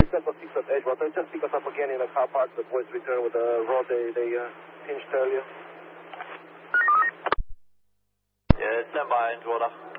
Delta 6 at Edgewater. Just pick us up again in the car park. The boys return with the road they pinched earlier. Yeah, stand by, Edgewater.